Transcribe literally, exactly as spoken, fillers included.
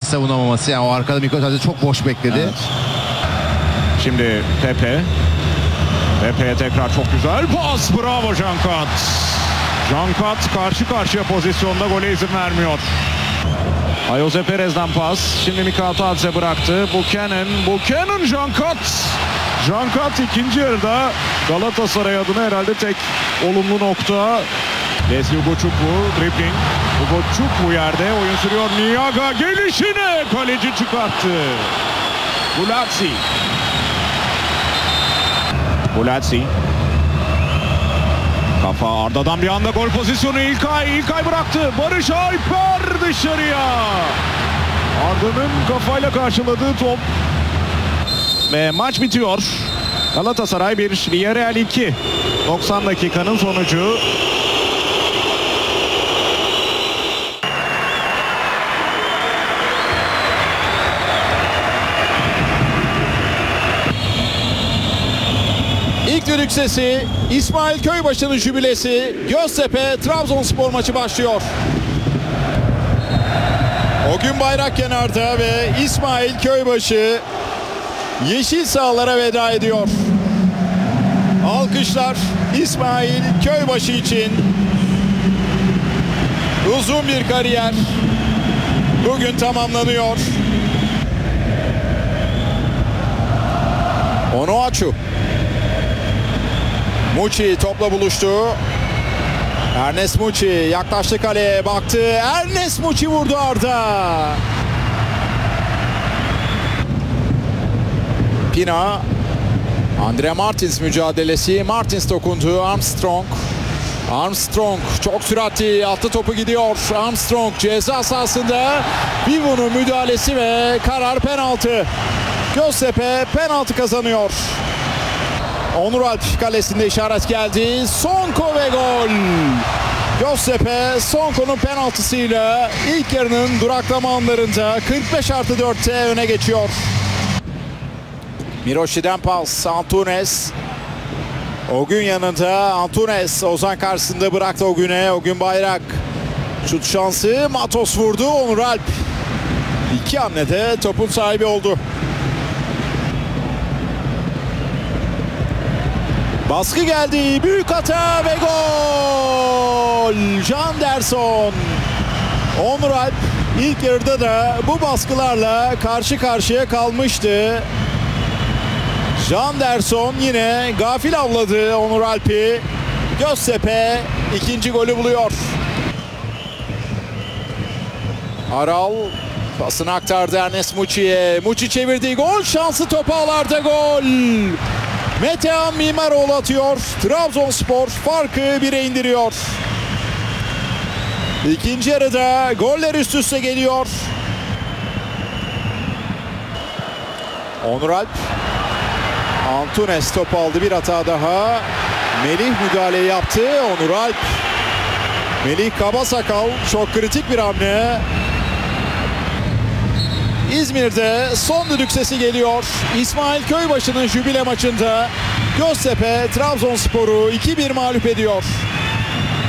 savunamaması. Yani o arkada Mikotas çok boş bekledi. Evet. Şimdi Pepe. Pepe'ye tekrar çok güzel pas. Bravo Cankat. Cankat karşı karşıya pozisyonda gole izin vermiyor. Ayoze Perez'den pas. Şimdi Mikatadze bıraktı. Buchanan. Buchanan Cankat. Cankat ikinci yarıda Galatasaray adına herhalde tek olumlu nokta. Leslie Ugochukwu dribbling. Ugochukwu yerde oyun sürüyor. Niaga gelişine kaleci çıkarttı. Bulatsi. Bulatsi. Kafa Arda'dan bir anda gol pozisyonu. İlkay. İlkay bıraktı. Barış Alper dışarıya. Arda'nın kafayla karşıladığı top. Ve maç bitiyor. Galatasaray bir, Villarreal iki. doksan dakikanın sonucu. İlk düdük sesi, İsmail Köybaşı'nın jübilesi, Göztepe Trabzonspor maçı başlıyor. O gün bayrak kenarda ve İsmail Köybaşı yeşil sahalara veda ediyor. Alkışlar İsmail Köybaşı için. Uzun bir kariyer bugün tamamlanıyor. Onuachu. Muçi topla buluştu. Ernest Muçi yaklaştı kaleye, baktı. Ernest Muçi vurdu Arda. Pina. Andre Martins mücadelesi. Martins dokundu. Armstrong. Armstrong çok süratli attı, topu gidiyor. Armstrong ceza sahasında. Vivo'nun müdahalesi ve karar penaltı. Göztepe penaltı kazanıyor. Onur Alp kalesinde işaret geldi. Sonko ve gol. Göztepe Sonko'nun penaltısıyla ilk yarının duraklama anlarında kırk beş artı dörtte öne geçiyor. Miroşi'den pas. Antunes. O gün yanında Antunes. Ozan karşısında bıraktı o güne. O gün bayrak. Şut şansı. Matos vurdu. Onur Alp İki hamlede topun sahibi oldu. Baskı geldi. Büyük hata ve gol. Janderson. Onur Alp ilk yarıda da bu baskılarla karşı karşıya kalmıştı. Janderson yine gafil avladı Onur Alp'i. Göztepe ikinci golü buluyor. Aral pasını aktardı Ernest Muçi'ye. Muçi çevirdi. Gol şansı, top ağlarda gol. Metehan Mimaroğlu atıyor. Trabzonspor farkı bire indiriyor. İkinci yarıda goller üst üste geliyor. Onur Alp. Antunes top aldı, bir hata daha. Melih müdahaleyi yaptı. Onur Alp. Melih Kabasakal, çok kritik bir hamle. İzmir'de son düdük sesi geliyor. İsmail Köybaşı'nın jübile maçında Göztepe Trabzonspor'u iki bir mağlup ediyor.